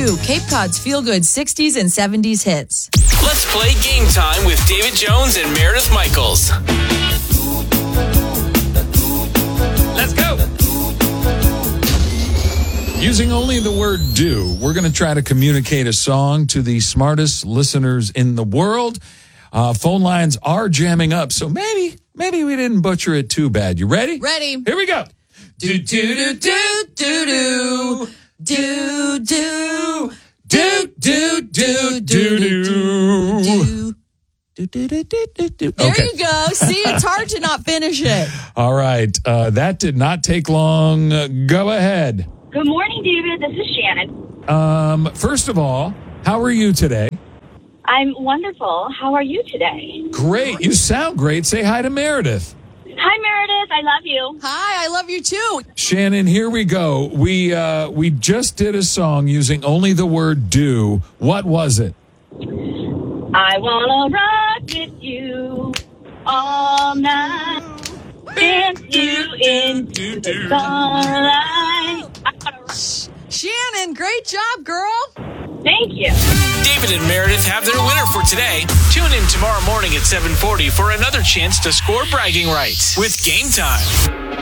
2, Cape Cod's feel-good 60s and 70s hits. Let's play Game Time with David Jones and Meredith Michaels. Let's go. Using only the word do, we're going to try to communicate a song to the smartest listeners in the world. Phone lines are jamming up, so maybe we didn't butcher it too bad. You ready? Ready. Here we go. Do, do, do, do, do, do. Do, do. Do, do, do, do, do. There you go. See, it's hard to not finish it. All right. That did not take long. Go ahead. Good morning, David. This is Shannon. First of all, how are you today? I'm wonderful. How are you today? Great. You sound great. Say hi to Meredith. Hi, Meredith. I love you. Hi, I love you too. Shannon, here we go. We just did a song using only the word do. What was it? I want to rock with you all night. Dance you into the sunlight. Shannon, great job, girl. Thank you. David and Meredith have their winner for today. Tune in tomorrow morning at 7:40 for another chance to score bragging rights with Game Time.